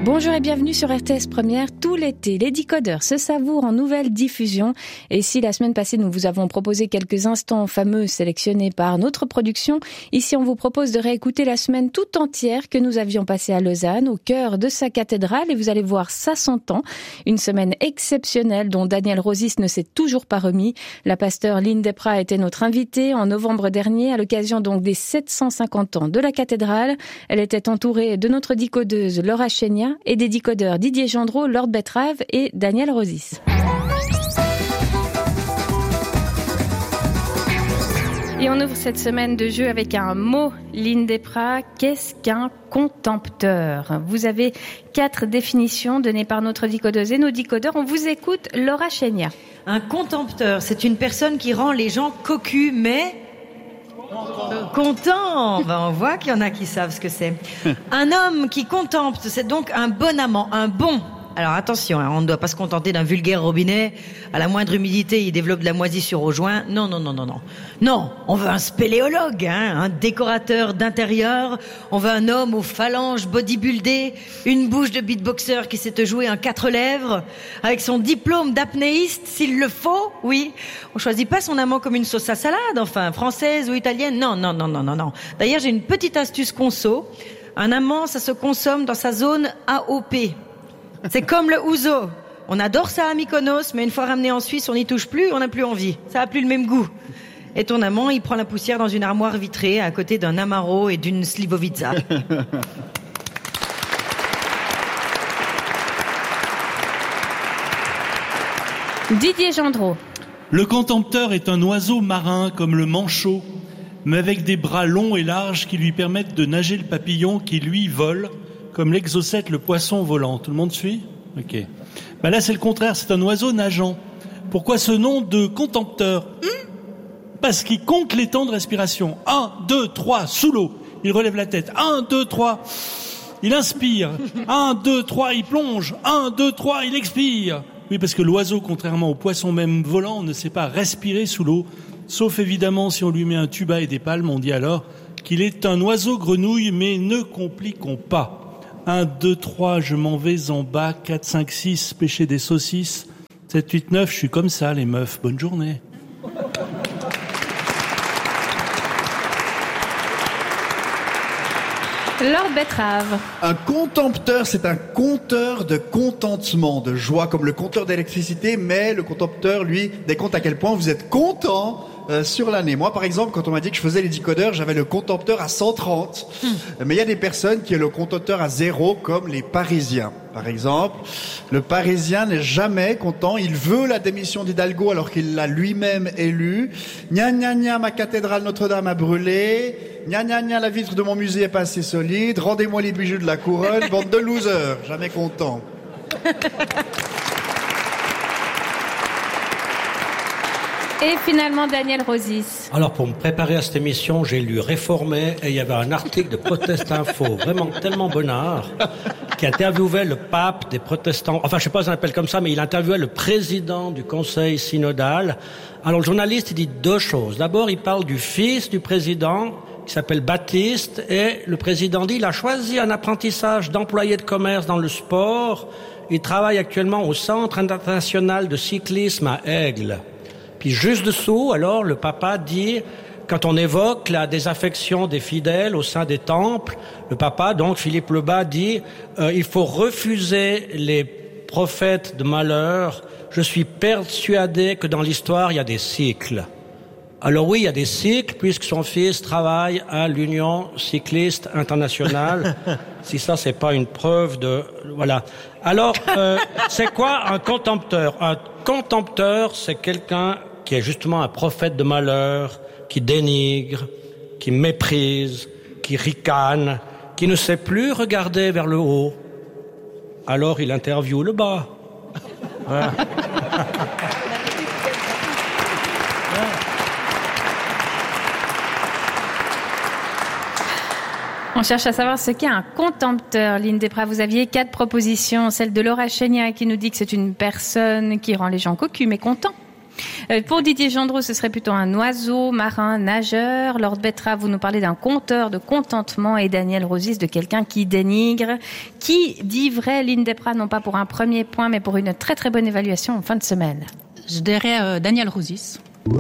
Bonjour et bienvenue sur RTS Première. Tout l'été, les décodeurs se savourent en nouvelle diffusion. Et si la semaine passée, nous vous avons proposé quelques instants fameux sélectionnés par notre production, ici on vous propose de réécouter la semaine tout entière que nous avions passée à Lausanne, au cœur de sa cathédrale. Et vous allez voir, ça s'entend. Une semaine exceptionnelle dont Daniel Rosis ne s'est toujours pas remis. La pasteur Lynn Desprats était notre invitée en novembre dernier, à l'occasion donc des 750 ans de la cathédrale. Elle était entourée de notre décodeuse Laura Chénia et des décodeurs Didier Gendreau, Lord Betrave et Daniel Rosis. Et on ouvre cette semaine de jeu avec un mot, Lynn Desprats. Qu'est-ce qu'un contempteur ? Vous avez 4 définitions données par notre décodeuse et nos décodeurs. On vous écoute, Laura Chénia. Un contempteur, c'est une personne qui rend les gens cocus, mais content. On voit qu'il y en a qui savent ce que c'est. Un homme qui contemple, c'est donc un bon amant, un bon. Alors attention, on ne doit pas se contenter d'un vulgaire robinet. À la moindre humidité, il développe de la moisissure au joint. Non. Non, on veut un spéléologue, un décorateur d'intérieur. On veut un homme aux phalanges bodybuildées, une bouche de beatboxer qui sait te jouer un 4 lèvres, avec son diplôme d'apnéiste, s'il le faut, oui. On choisit pas son amant comme une sauce à salade, enfin, française ou italienne. Non. D'ailleurs, j'ai une petite astuce conso. Un amant, ça se consomme dans sa zone AOP. C'est comme le ouzo. On adore ça à Mykonos, mais une fois ramené en Suisse, on n'y touche plus, on n'a plus envie. Ça n'a plus le même goût. Et ton amant, il prend la poussière dans une armoire vitrée à côté d'un Amaro et d'une Slivovica. Didier Gendreau. Le contempteur est un oiseau marin comme le manchot, mais avec des bras longs et larges qui lui permettent de nager le papillon qui, lui, vole, comme l'exocète, le poisson volant. Tout le monde suit ? Ok. Là, c'est le contraire, c'est un oiseau nageant. Pourquoi ce nom de contempteur ? Parce qu'il compte les temps de respiration. 1, 2, 3, sous l'eau. Il relève la tête. 1, 2, 3. Il inspire. 1, 2, 3, il plonge. 1, 2, 3, il expire. Oui, parce que l'oiseau, contrairement au poisson même volant, ne sait pas respirer sous l'eau. Sauf évidemment si on lui met un tuba et des palmes, on dit alors qu'il est un oiseau grenouille, mais ne compliquons pas. 1, 2, 3, je m'en vais en bas. 4, 5, 6, pêcher des saucisses. 7, 8, 9, je suis comme ça, les meufs. Bonne journée. Lord Betrave. Un contempteur, c'est un compteur de contentement, de joie, comme le compteur d'électricité, mais le contempteur, lui, décompte à quel point vous êtes content sur l'année. Moi, par exemple, quand on m'a dit que je faisais les décodeurs, j'avais le contempteur à 130. Mais il y a des personnes qui ont le contempteur à 0, comme les Parisiens. Par exemple, le Parisien n'est jamais content. Il veut la démission d'Hidalgo alors qu'il l'a lui-même élu. Gna gna gna, ma cathédrale Notre-Dame a brûlé. Gna gna gna, la vitre de mon musée est pas assez solide. Rendez-moi les bijoux de la couronne. Bande de losers, jamais content. Et finalement, Daniel Rosis. Alors, pour me préparer à cette émission, j'ai lu Réformé et il y avait un article de Protest Info, vraiment tellement bonnard, qui interviewait le pape des protestants. Enfin, je sais pas si on l'appelle comme ça, mais il interviewait le président du conseil synodal. Alors, le journaliste, il dit 2 choses. D'abord, il parle du fils du président, qui s'appelle Baptiste, et le président dit, il a choisi un apprentissage d'employé de commerce dans le sport. Il travaille actuellement au Centre international de cyclisme à Aigle. Puis juste dessous, alors, le papa dit, quand on évoque la désaffection des fidèles au sein des temples, le papa, donc Philippe Lebas, dit il faut refuser les prophètes de malheur. Je suis persuadé que dans l'histoire, il y a des cycles. Alors oui, il y a des cycles, puisque son fils travaille à l'Union cycliste internationale. Si ça, c'est pas une preuve de... Voilà. Alors, c'est quoi un contempteur ? Un contempteur, c'est quelqu'un qui est justement un prophète de malheur, qui dénigre, qui méprise, qui ricane, qui ne sait plus regarder vers le haut. Alors il interviewe le bas. Voilà. On cherche à savoir ce qu'est un contempteur. Lynn Desprats, vous aviez 4 propositions. Celle de Laura Chénia qui nous dit que c'est une personne qui rend les gens cocus mais contents. Pour Didier Gendreau, ce serait plutôt un oiseau marin, nageur. Lord Betrave, vous nous parlez d'un conteur de contentement, et Daniel Rosis de quelqu'un qui dénigre. Qui dit vrai, Lynn Desprats, non pas pour un premier point, mais pour une très très bonne évaluation en fin de semaine? Je dirais Daniel Rosis.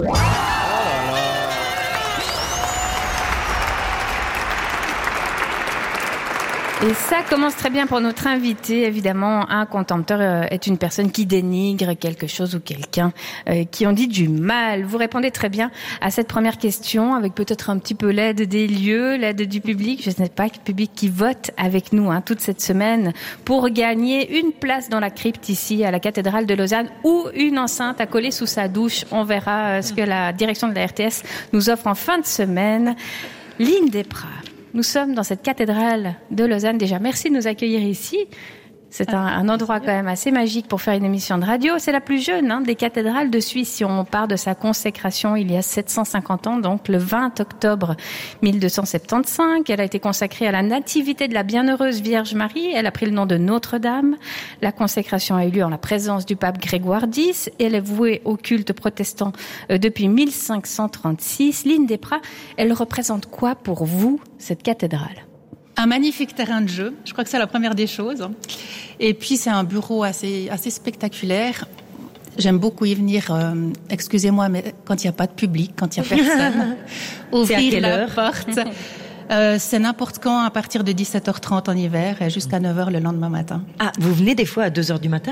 Et ça commence très bien pour notre invité. Évidemment, un contempteur est une personne qui dénigre quelque chose ou quelqu'un qui en dit du mal. Vous répondez très bien à cette première question avec peut-être un petit peu l'aide des lieux, l'aide du public. Je ne sais pas, le public qui vote avec nous toute cette semaine pour gagner une place dans la crypte ici à la cathédrale de Lausanne ou une enceinte à coller sous sa douche. On verra ce que la direction de la RTS nous offre en fin de semaine. Lynn Desprats. Nous sommes dans cette cathédrale de Lausanne. Déjà, merci de nous accueillir ici. C'est un endroit quand même assez magique pour faire une émission de radio. C'est la plus jeune des cathédrales de Suisse. Si on part de sa consécration il y a 750 ans, donc le 20 octobre 1275, elle a été consacrée à la nativité de la bienheureuse Vierge Marie. Elle a pris le nom de Notre-Dame. La consécration a eu lieu en la présence du pape Grégoire X. Elle est vouée au culte protestant depuis 1536. Lynn Desprats, elle représente quoi pour vous, cette cathédrale ? Un magnifique terrain de jeu, je crois que c'est la première des choses. Et puis c'est un bureau assez spectaculaire. J'aime beaucoup y venir, excusez-moi, mais quand il n'y a pas de public, quand il n'y a personne, ouvrir la porte. C'est n'importe quand à partir de 17h30 en hiver et jusqu'à 9h le lendemain matin. Ah, vous venez des fois à 2h du matin ?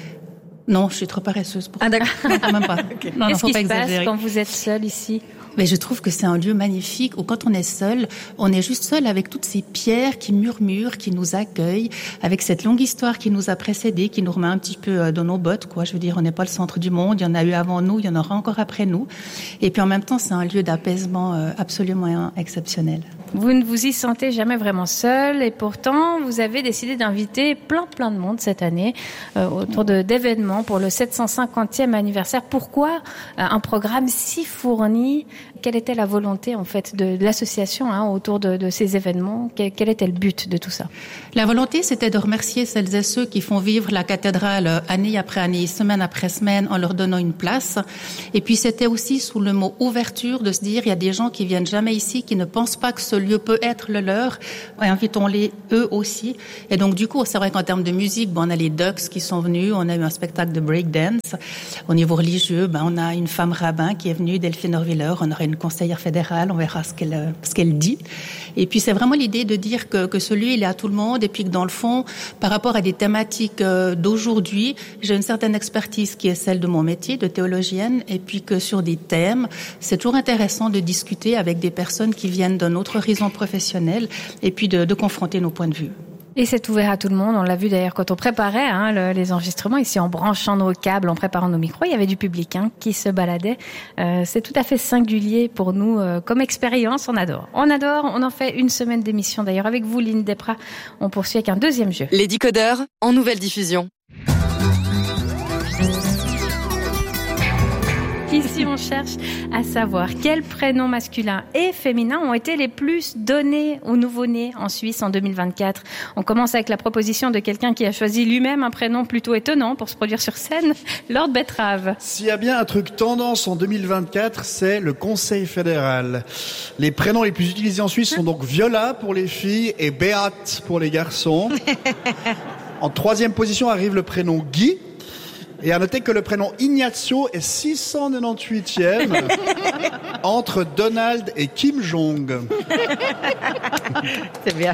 Non, je suis trop paresseuse pour ça. Ah d'accord. Non, même pas. Okay. Non, Qu'est-ce faut qui pas se exagérer. passe quand vous êtes seul ici ? Mais je trouve que c'est un lieu magnifique où quand on est seul, on est juste seul avec toutes ces pierres qui murmurent, qui nous accueillent, avec cette longue histoire qui nous a précédés, qui nous remet un petit peu dans nos bottes, quoi. Je veux dire, on n'est pas le centre du monde, il y en a eu avant nous, il y en aura encore après nous. Et puis en même temps, c'est un lieu d'apaisement absolument exceptionnel. Vous ne vous y sentez jamais vraiment seul et pourtant, vous avez décidé d'inviter plein de monde cette année autour d'événements pour le 750e anniversaire. Pourquoi un programme si fourni ? Quelle était la volonté en fait de l'association autour de ces événements ? Quel était le but de tout ça ? La volonté, c'était de remercier celles et ceux qui font vivre la cathédrale année après année, semaine après semaine, en leur donnant une place. Et puis c'était aussi sous le mot ouverture de se dire, il y a des gens qui viennent jamais ici, qui ne pensent pas que ce lieu peut être le leur. Invitons-les eux aussi. Et donc du coup, c'est vrai qu'en termes de musique, on a les Ducks qui sont venus, on a eu un spectacle de breakdance. Au niveau religieux, on a une femme rabbin qui est venue, Delphine Orwiller, on aurait une conseillère fédérale, on verra ce qu'elle dit. Et puis c'est vraiment l'idée de dire que ce lieu il est à tout le monde et puis que dans le fond, par rapport à des thématiques d'aujourd'hui, j'ai une certaine expertise qui est celle de mon métier de théologienne et puis que sur des thèmes, c'est toujours intéressant de discuter avec des personnes qui viennent d'un autre horizon professionnel et puis de confronter nos points de vue. Et c'est ouvert à tout le monde. On l'a vu d'ailleurs quand on préparait les enregistrements ici en branchant nos câbles, en préparant nos micros. Il y avait du public qui se baladait. C'est tout à fait singulier pour nous comme expérience. On adore. On en fait une semaine d'émission d'ailleurs avec vous, Lynn Desprats. On poursuit avec un deuxième jeu. Les décodeurs en nouvelle diffusion. Ici, on cherche à savoir quels prénoms masculins et féminins ont été les plus donnés aux nouveau-nés en Suisse en 2024. On commence avec la proposition de quelqu'un qui a choisi lui-même un prénom plutôt étonnant pour se produire sur scène, Lord Betrave. S'il y a bien un truc tendance en 2024, c'est le Conseil fédéral. Les prénoms les plus utilisés en Suisse sont donc Viola pour les filles et Beat pour les garçons. En troisième position arrive le prénom Guy. Et à noter que le prénom Ignacio est 698e entre Donald et Kim Jong. C'est bien.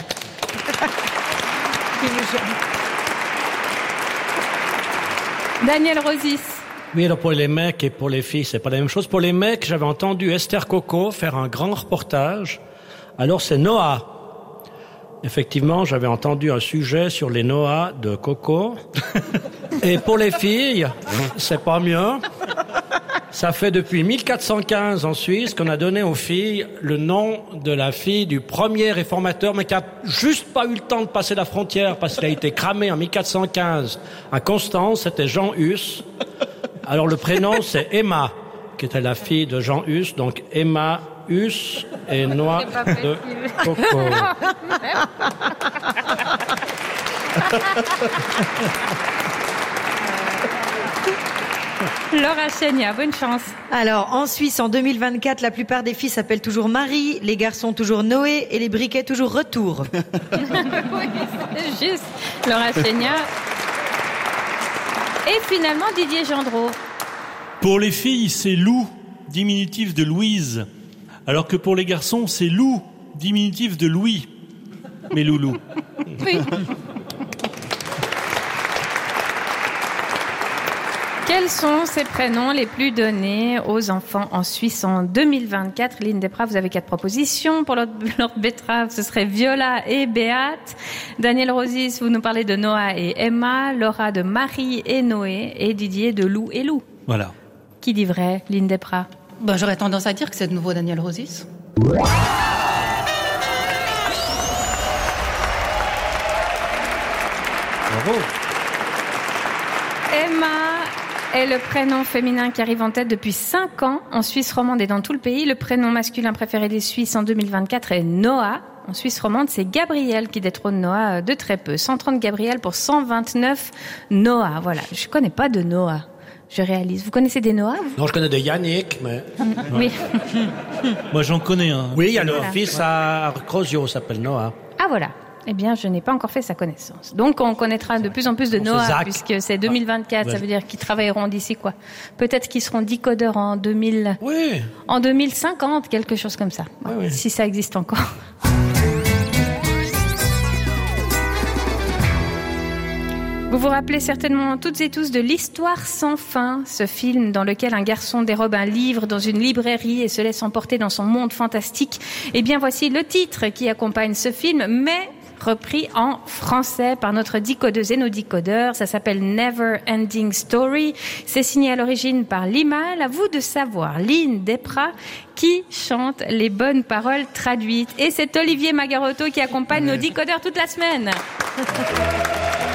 Daniel Rosis. Oui, alors pour les mecs et pour les filles, c'est pas la même chose. Pour les mecs, j'avais entendu Esther Coco faire un grand reportage. Alors c'est Noah. Effectivement, j'avais entendu un sujet sur les Noah de Coco. Et pour les filles, c'est pas mieux. Ça fait depuis 1415 en Suisse qu'on a donné aux filles le nom de la fille du premier réformateur, mais qui a juste pas eu le temps de passer la frontière parce qu'il a été cramé en 1415 à Constance. C'était Jean Hus. Alors le prénom, c'est Emma, qui était la fille de Jean Hus, donc Emma Hus et Noix de Coco. Laura Chénia, bonne chance. Alors, en Suisse, en 2024, la plupart des filles s'appellent toujours Marie, les garçons toujours Noé et les briquets toujours Retour. Oui, c'est juste. Laura Chénia. Et finalement, Didier Gendreau. Pour les filles, c'est Lou, diminutif de Louise. Alors que pour les garçons, c'est Lou, diminutif de Louis. Mais loulou. Oui. Quels sont ces prénoms les plus donnés aux enfants en Suisse en 2024? Lynn Desprats, vous avez 4 propositions. Pour Lord Betrave, ce serait Viola et Béate. Daniel Rosis, vous nous parlez de Noah et Emma. Laura de Marie et Noé. Et Didier de Lou et Lou. Voilà. Qui dit vrai, Lynn Desprats? Ben, j'aurais tendance à dire que c'est de nouveau Daniel Rosis. Bravo. Emma est le prénom féminin qui arrive en tête depuis 5 ans en Suisse romande et dans tout le pays. Le prénom masculin préféré des Suisses en 2024 est Noah. En Suisse romande, c'est Gabriel qui détrône Noah de très peu. 130 Gabriel pour 129 Noah. Voilà, je connais pas de Noah. Je réalise. Vous connaissez des Noah? Non, je connais de Yannick, mais... Oui. Moi, j'en connais un. Oui, il y a le fils à Crozio, s'appelle Noah. Ah, voilà. Eh bien, je n'ai pas encore fait sa connaissance. Donc, on connaîtra de plus en plus de Noah, puisque c'est 2024, ça veut dire qu'ils travailleront d'ici quoi? Peut-être qu'ils seront decodeurs en 2000... Oui. En 2050, quelque chose comme ça. Oui. Si ça existe encore. Vous vous rappelez certainement toutes et tous de l'Histoire sans fin, ce film dans lequel un garçon dérobe un livre dans une librairie et se laisse emporter dans son monde fantastique. Eh bien, voici le titre qui accompagne ce film, mais repris en français par notre decodeuse et nos decodeurs. Ça s'appelle Never Ending Story. C'est signé à l'origine par Limal. À vous de savoir, Lynn Desprats, qui chante les bonnes paroles traduites. Et c'est Olivier Magarotto qui accompagne nos decodeurs toute la semaine.